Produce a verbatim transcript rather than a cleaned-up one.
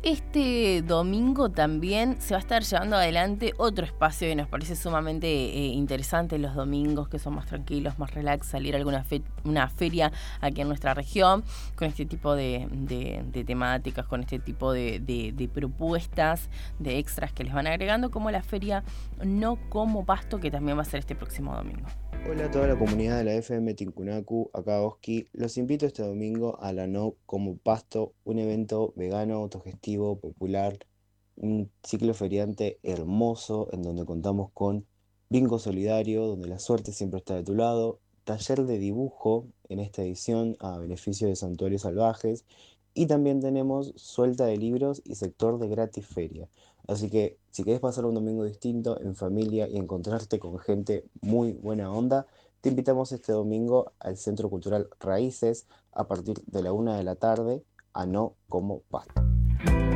Este domingo también se va a estar llevando adelante otro espacio que nos parece sumamente eh, interesante los domingos, que son más tranquilos, más relax, salir a alguna fe- una feria aquí en nuestra región, con este tipo de, de- de temáticas, con este tipo de, de- de propuestas, de extras que les van agregando, como la feria No Como Pasto, que también va a ser este próximo domingo. Hola a toda la comunidad de la F M Tincunacu, acá Oski. Los invito este domingo a la No Como Pasto, un evento vegano, autogestivo, popular, un ciclo feriante hermoso en donde contamos con bingo solidario, donde la suerte siempre está de tu lado, taller de dibujo en esta edición a beneficio de Santuarios Salvajes y también tenemos suelta de libros y sector de gratis feria. Así que si querés pasar un domingo distinto en familia y encontrarte con gente muy buena onda, te invitamos este domingo al Centro Cultural Raíces a partir de la una de la tarde a No Como Pasto.